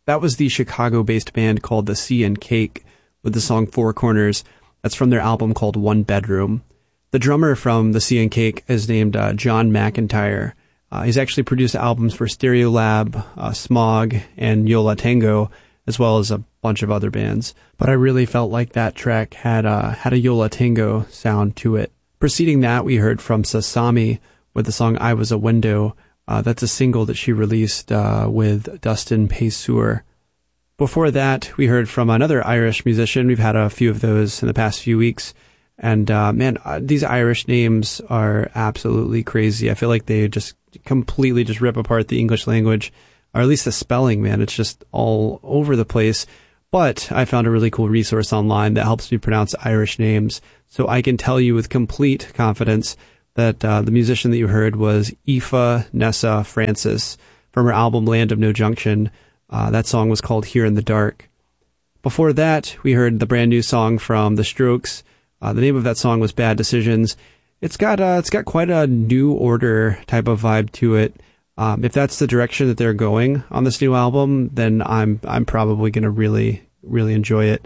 That was the Chicago-based band called The Sea and Cake with the song Four Corners. That's from their album called One Bedroom. The drummer from The Sea and Cake is named John McIntyre. He's actually produced albums for Stereolab, Smog, and Yo La Tengo, as well as a bunch of other bands. But I really felt like that track had a Yo La Tengo sound to it. Preceding that, we heard from Sasami with the song I Was a Window. That's a single that she released with Dustin Paysur. Before that, we heard from another Irish musician. We've had a few of those in the past few weeks. And these Irish names are absolutely crazy. I feel like they just completely just rip apart the English language, or at least the spelling, man. It's just all over the place. But I found a really cool resource online that helps me pronounce Irish names. So I can tell you with complete confidence that the musician that you heard was Aoife Nessa Francis from her album Land of No Junction. That song was called Here in the Dark. Before that, we heard the brand new song from The Strokes. The name of that song was Bad Decisions. It's got quite a New Order type of vibe to it. If that's the direction that they're going on this new album, then I'm probably going to really, really enjoy it.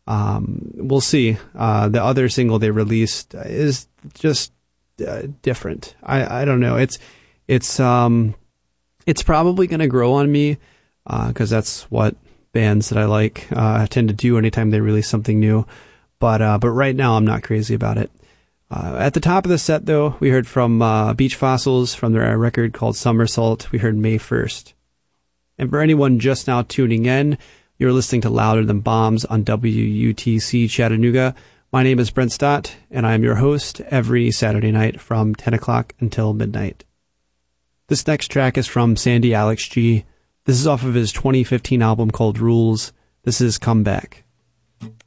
We'll see. The other single they released is just different. I don't know. It's probably going to grow on me, because that's what bands that I like tend to do anytime they release something new. But right now I'm not crazy about it. At the top of the set, though, we heard from Beach Fossils from their record called Somersault. We heard May 1st. And for anyone just now tuning in, you're listening to Louder Than Bombs on WUTC Chattanooga. My name is Brent Stott, and I am your host every Saturday night from 10 o'clock until midnight. This next track is from Sandy Alex G. This is off of his 2015 album called Rules. This is Come Back.